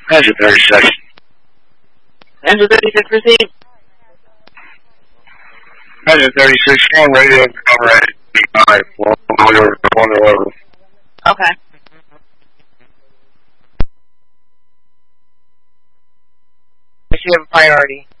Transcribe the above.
Engine 36. Engine 36, proceed. Engine 36, strong radio, cover 85, on the level. Okay. You have a priority.